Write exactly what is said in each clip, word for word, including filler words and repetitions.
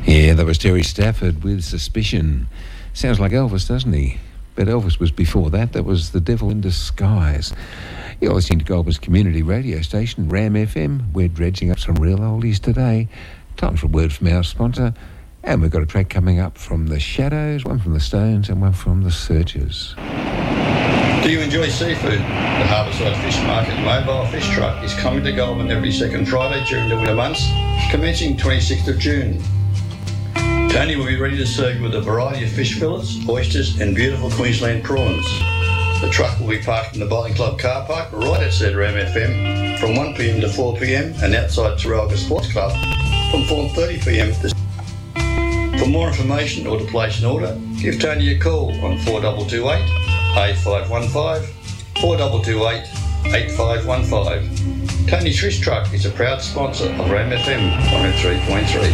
Yeah, that was Terry Stafford with Suspicion. Sounds like Elvis, doesn't he? But Elvis was before that. That was The Devil in Disguise. You're listening to Goulburn's community radio station, Ram F M. We're dredging up some real oldies today. Time for a word from our sponsor. And we've got a track coming up from The Shadows, one from The Stones and one from The Searchers. Do you enjoy seafood? The Harbourside Fish Market Mobile Fish Truck is coming to Goulburn every second Friday during the winter months, commencing twenty-sixth of June. Tony will be ready to serve you with a variety of fish fillets, oysters and beautiful Queensland prawns. The truck will be parked in the Bowling Club car park right outside Ram F M from one p m to four p m and outside Terralga Sports Club from four thirty p m to... For more information or to place an order, give Tony a call on four two two eight, eight five one five, four two two eight, eight five one five. Tony's Fish Truck is a proud sponsor of Ram F M one oh three point three.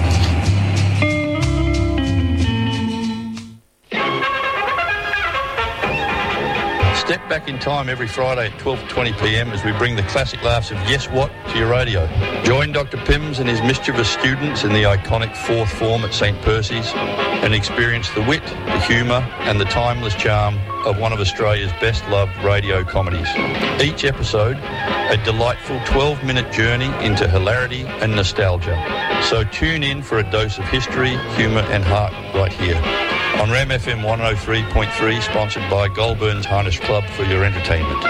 Step back in time every Friday at twelve twenty p m as we bring the classic laughs of Yes What to your radio. Join Doctor Pims and his mischievous students in the iconic fourth form at St Percy's and experience the wit, the humour and the timeless charm of one of Australia's best-loved radio comedies. Each episode, a delightful twelve-minute journey into hilarity and nostalgia. So tune in for a dose of history, humour and heart right here on Ram F M one oh three point three, sponsored by Goulburn's Harness Club for your entertainment.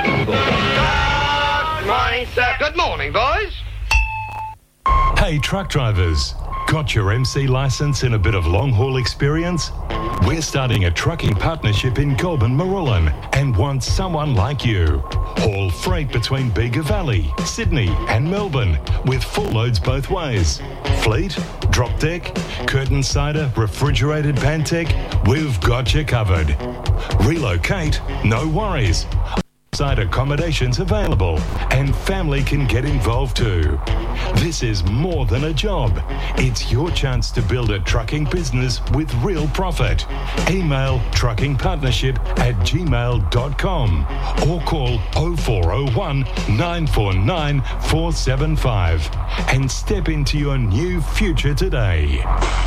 Good morning, sir. Good morning, boys. Hey, truck drivers. Got your M C licence and a bit of long-haul experience? We're starting a trucking partnership in Goulburn, Marullen, and want someone like you. Haul freight between Bega Valley, Sydney and Melbourne with full loads both ways. Fleet, drop deck, curtain cider, refrigerated Pantech, we've got you covered. Relocate, no worries. Side accommodations available and family can get involved too. This is more than a job. It's your chance to build a trucking business with real profit. Email truckingpartnership at gmail dot com or call oh four oh one, nine four nine, four seven five and step into your new future today.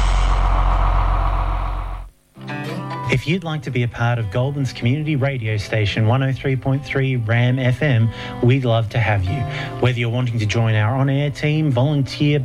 If you'd like to be a part of Goulburn's community radio station one oh three point three Ram F M, we'd love to have you. Whether you're wanting to join our on-air team, volunteer,